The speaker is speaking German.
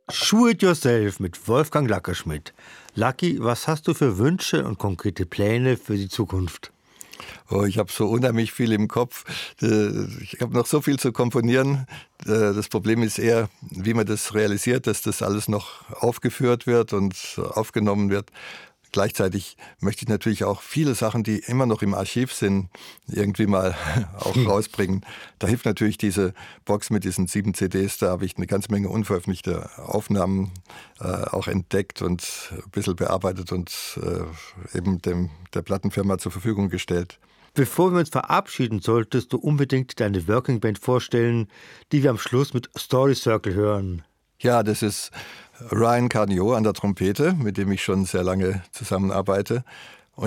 Show It Yourself mit Wolfgang Lackerschmidt. Lucky, was hast du für Wünsche und konkrete Pläne für die Zukunft? Oh, ich habe so unheimlich viel im Kopf. Ich habe noch so viel zu komponieren. Das Problem ist eher, wie man das realisiert, dass das alles noch aufgeführt wird und aufgenommen wird. Gleichzeitig möchte ich natürlich auch viele Sachen, die immer noch im Archiv sind, irgendwie mal auch rausbringen. Da hilft natürlich diese Box mit diesen 7 CDs. Da habe ich eine ganze Menge unveröffentlichte Aufnahmen auch entdeckt und ein bisschen bearbeitet und eben der Plattenfirma zur Verfügung gestellt. Bevor wir uns verabschieden, solltest du unbedingt deine Working Band vorstellen, die wir am Schluss mit Story Circle hören. Ja, das ist Ryan Carnio an der Trompete, mit dem ich schon sehr lange zusammenarbeite.